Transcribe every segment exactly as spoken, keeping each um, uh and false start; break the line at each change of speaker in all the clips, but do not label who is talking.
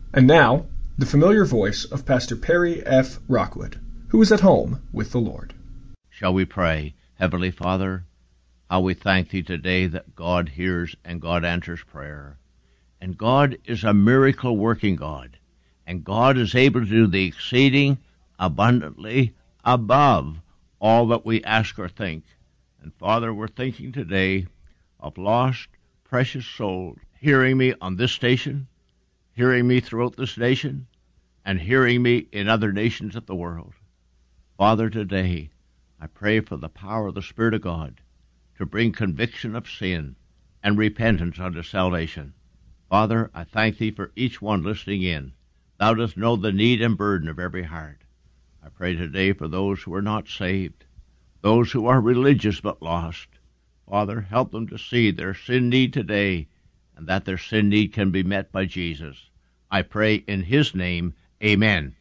And now, the familiar voice of Pastor Perry F. Rockwood, who is at home with the Lord.
Shall we pray? Heavenly Father, how we thank Thee today that God hears and God answers prayer. And God is a miracle-working God. And God is able to do the exceeding abundantly above all that we ask or think. And Father, we're thinking today of lost, precious souls hearing me on this station, hearing me throughout this nation, and hearing me in other nations of the world. Father, today I pray for the power of the Spirit of God to bring conviction of sin and repentance unto salvation. Father, I thank Thee for each one listening in. Thou dost know the need and burden of every heart. I pray today for those who are not saved, those who are religious but lost. Father, help them to see their sin need today, and that their sin need can be met by Jesus. I pray in His name, amen.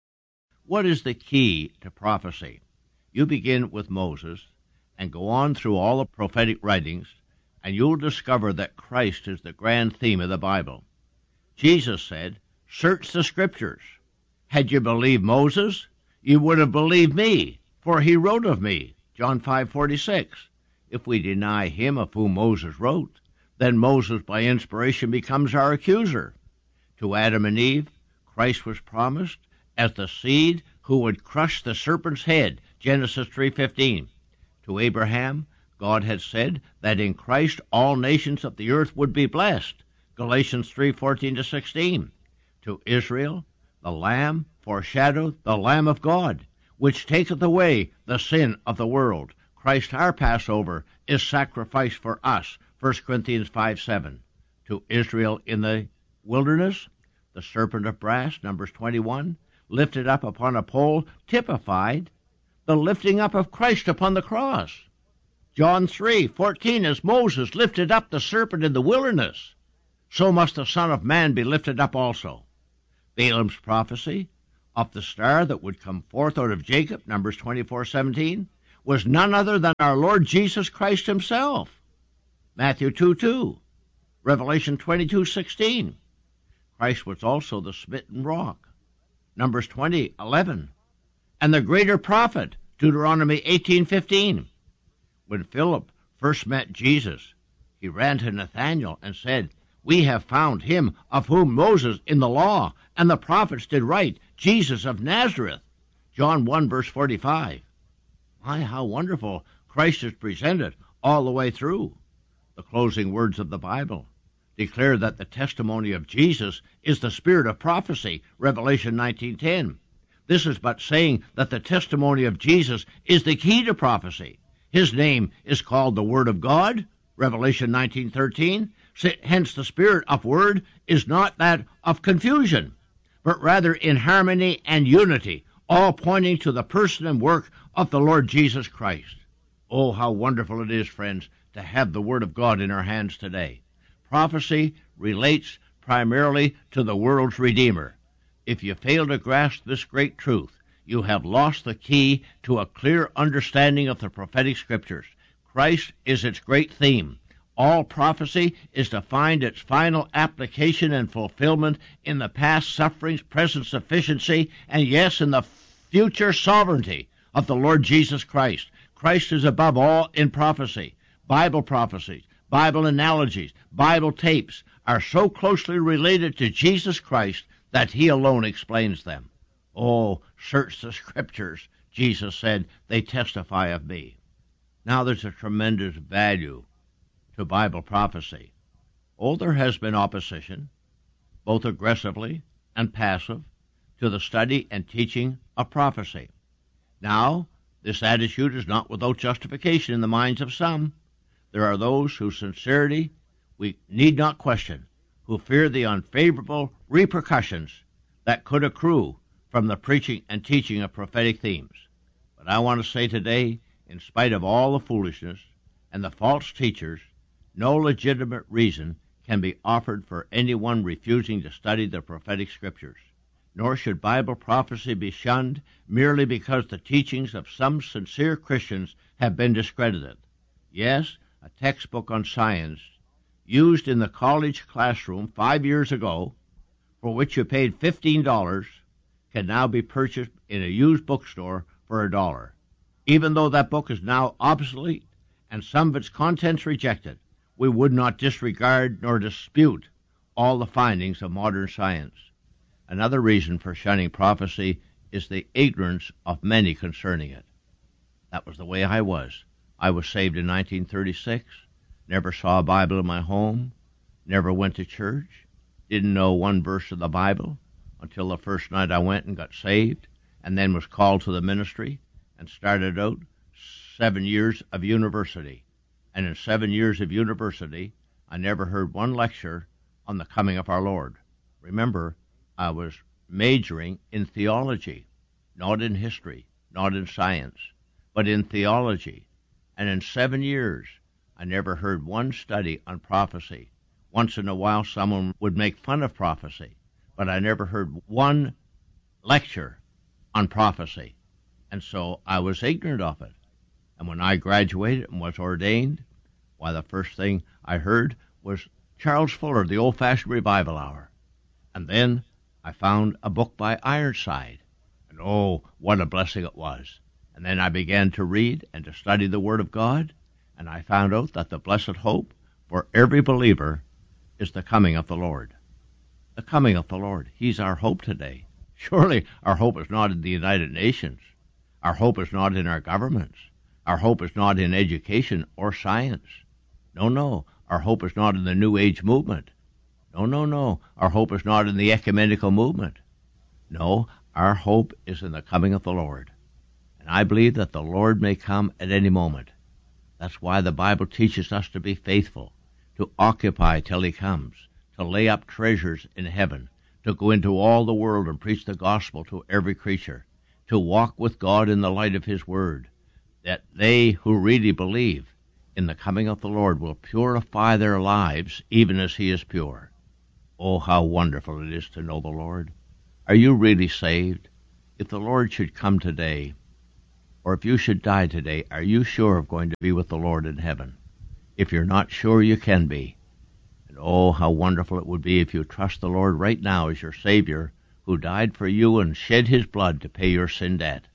What is the key to prophecy? You begin with Moses and go on through all the prophetic writings, and you'll discover that Christ is the grand theme of the Bible. Jesus said, "Search the Scriptures. Had you believed Moses, you would have believed me, for he wrote of me." John five forty-six. If we deny him of whom Moses wrote, then Moses by inspiration becomes our accuser. To Adam and Eve, Christ was promised as the seed who would crush the serpent's head, Genesis three fifteen. To Abraham, God had said that in Christ all nations of the earth would be blessed, Galatians three fourteen to sixteen. To Israel, the Lamb foreshadowed the Lamb of God, which taketh away the sin of the world. Christ our Passover is sacrificed for us, First Corinthians five seven. To Israel in the wilderness, the serpent of brass, Numbers twenty-one, lifted up upon a pole, typified the lifting up of Christ upon the cross. John three fourteen, as Moses lifted up the serpent in the wilderness, so must the Son of Man be lifted up also. Balaam's prophecy of the star that would come forth out of Jacob, Numbers twenty-four seventeen, was none other than our Lord Jesus Christ himself. Matthew two two, Revelation twenty-two sixteen. Christ was also the smitten rock, Numbers twenty eleven, and the greater prophet, Deuteronomy eighteen fifteen. When Philip first met Jesus, he ran to Nathanael and said, "We have found him of whom Moses in the law and the prophets did write, Jesus of Nazareth." John one verse forty-five. My, how wonderful Christ is presented all the way through. The closing words of the Bible declare that the testimony of Jesus is the spirit of prophecy, Revelation nineteen ten. This is but saying that the testimony of Jesus is the key to prophecy. His name is called the Word of God, Revelation nineteen thirteen. Hence the spirit of word is not that of confusion, but rather in harmony and unity, all pointing to the person and work of the Lord Jesus Christ. Oh, how wonderful it is, friends, to have the Word of God in our hands today. Prophecy relates primarily to the world's Redeemer. If you fail to grasp this great truth, you have lost the key to a clear understanding of the prophetic Scriptures. Christ is its great theme. All prophecy is to find its final application and fulfillment in the past sufferings, present sufficiency, and yes, in the future sovereignty of the Lord Jesus Christ. Christ is above all in prophecy. Bible prophecies, Bible analogies, Bible tapes are so closely related to Jesus Christ that he alone explains them. Oh, search the Scriptures, Jesus said, they testify of me. Now there's a tremendous value to Bible prophecy. Oh, there has been opposition, both aggressively and passive, to the study and teaching of prophecy. Now, this attitude is not without justification in the minds of some. There are those whose sincerity we need not question, who fear the unfavorable repercussions that could accrue from the preaching and teaching of prophetic themes. But I want to say today, in spite of all the foolishness and the false teachers, no legitimate reason can be offered for anyone refusing to study the prophetic Scriptures. Nor should Bible prophecy be shunned merely because the teachings of some sincere Christians have been discredited. Yes, a textbook on science used in the college classroom five years ago for which you paid fifteen dollars can now be purchased in a used bookstore for a dollar. Even though that book is now obsolete and some of its contents rejected, we would not disregard nor dispute all the findings of modern science. Another reason for shunning prophecy is the ignorance of many concerning it. That was the way I was. I was saved in nineteen thirty-six, never saw a Bible in my home, never went to church, didn't know one verse of the Bible until the first night I went and got saved, and then was called to the ministry and started out seven years of university. And in seven years of university, I never heard one lecture on the coming of our Lord. Remember, I was majoring in theology, not in history, not in science, but in theology. And in seven years, I never heard one study on prophecy. Once in a while, someone would make fun of prophecy, but I never heard one lecture on prophecy. And so I was ignorant of it. And when I graduated and was ordained, why, the first thing I heard was Charles Fuller, the Old-Fashioned Revival Hour. And then I found a book by Ironside. And oh, what a blessing it was. And then I began to read and to study the Word of God, and I found out that the blessed hope for every believer is the coming of the Lord. The coming of the Lord. He's our hope today. Surely our hope is not in the United Nations. Our hope is not in our governments. Our hope is not in education or science. No, no. Our hope is not in the New Age movement. No, no, no. Our hope is not in the ecumenical movement. No, our hope is in the coming of the Lord. And I believe that the Lord may come at any moment. That's why the Bible teaches us to be faithful, to occupy till he comes, to lay up treasures in heaven, to go into all the world and preach the gospel to every creature, to walk with God in the light of his word, that they who really believe in the coming of the Lord will purify their lives even as he is pure. Oh, how wonderful it is to know the Lord. Are you really saved? If the Lord should come today, or if you should die today, are you sure of going to be with the Lord in heaven? If you're not sure, you can be. And oh, how wonderful it would be if you trust the Lord right now as your Savior, who died for you and shed his blood to pay your sin debt.